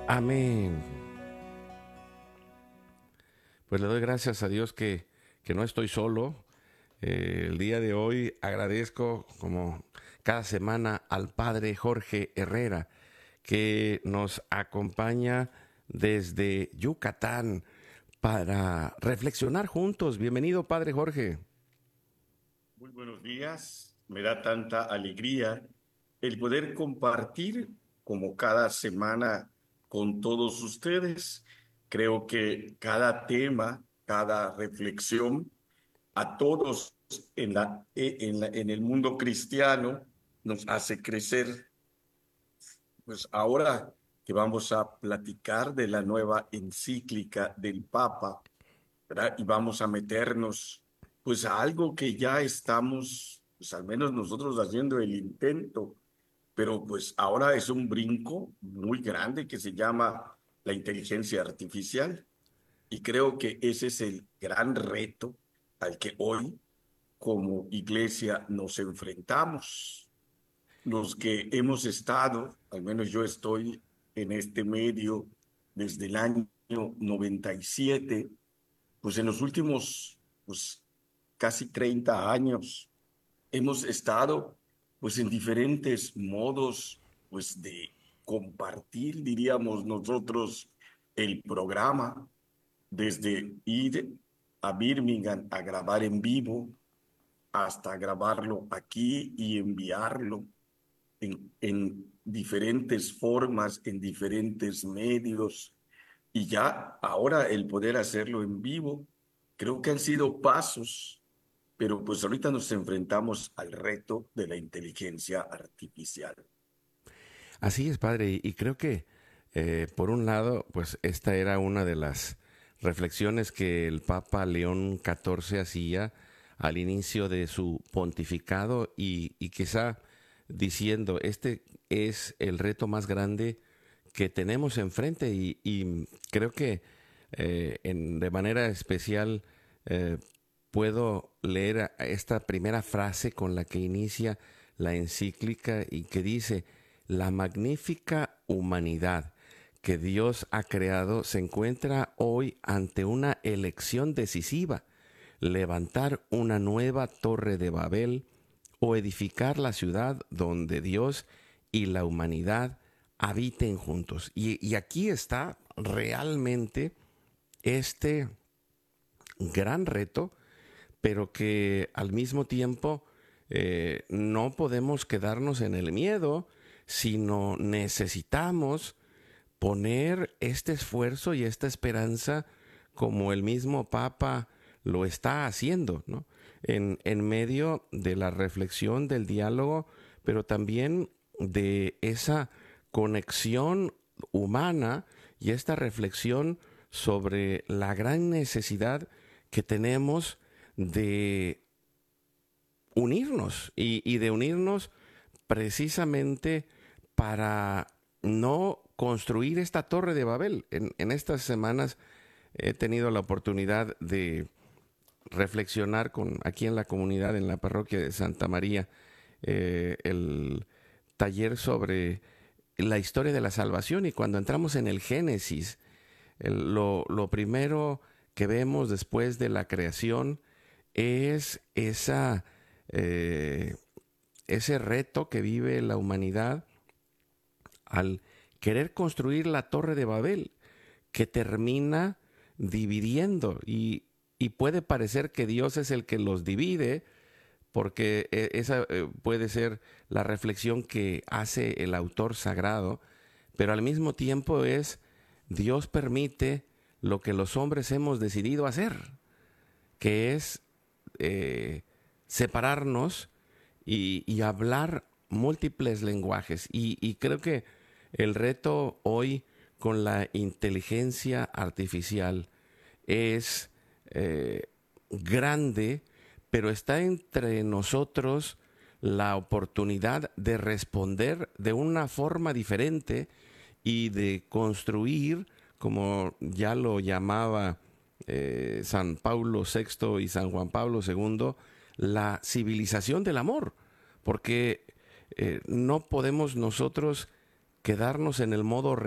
Amén. Pues le doy gracias a Dios que no estoy solo. El día de hoy agradezco, como cada semana, al Padre Jorge Herrera, que nos acompaña desde Yucatán para reflexionar juntos. Bienvenido, Padre Jorge. Muy buenos días. Me da tanta alegría el poder compartir como cada semana con todos ustedes. Creo que cada tema, cada reflexión, a todos en el mundo cristiano nos hace crecer. Pues ahora que vamos a platicar de la nueva encíclica del Papa, ¿verdad? Y vamos a meternos pues a algo que ya estamos, pues al menos nosotros haciendo el intento, pero pues ahora es un brinco muy grande que se llama la inteligencia artificial y creo que ese es el gran reto al que hoy como iglesia nos enfrentamos. Los que hemos estado, al menos yo estoy en este medio desde el año 97, pues en los últimos pues, casi 30 años hemos estado pues en diferentes modos pues de compartir, diríamos nosotros, el programa, desde ir a Birmingham a grabar en vivo hasta grabarlo aquí y enviarlo en diferentes formas, en diferentes medios, y ya ahora el poder hacerlo en vivo, creo que han sido pasos, pero pues ahorita nos enfrentamos al reto de la inteligencia artificial. Así es, Padre, y creo que por un lado, pues esta era una de las reflexiones que el Papa León XIV hacía al inicio de su pontificado y quizá diciendo, este es el reto más grande que tenemos enfrente y creo que de manera especial eh, puedo leer esta primera frase con la que inicia la encíclica y que dice: la magnífica humanidad que Dios ha creado se encuentra hoy ante una elección decisiva: levantar una nueva torre de Babel o edificar la ciudad donde Dios y la humanidad habiten juntos. Y aquí está realmente este gran reto, pero que al mismo tiempo no podemos quedarnos en el miedo, sino necesitamos poner este esfuerzo y esta esperanza como el mismo Papa lo está haciendo, ¿no? En medio de la reflexión, del diálogo, pero también de esa conexión humana y esta reflexión sobre la gran necesidad que tenemos de unirnos y de unirnos precisamente para no construir esta torre de Babel. En estas semanas he tenido la oportunidad de reflexionar aquí en la comunidad, en la parroquia de Santa María, el taller sobre la historia de la salvación, y cuando entramos en el Génesis, lo primero que vemos después de la creación es eh, ese reto que vive la humanidad al querer construir la torre de Babel, que termina dividiendo y puede parecer que Dios es el que los divide, porque esa puede ser la reflexión que hace el autor sagrado, pero al mismo tiempo es: Dios permite lo que los hombres hemos decidido hacer, que es separarnos y hablar múltiples lenguajes. Y creo que el reto hoy con la inteligencia artificial es grande, pero está entre nosotros la oportunidad de responder de una forma diferente y de construir, como ya lo llamaba San Pablo VI y San Juan Pablo II, la civilización del amor, porque no podemos nosotros quedarnos en el modo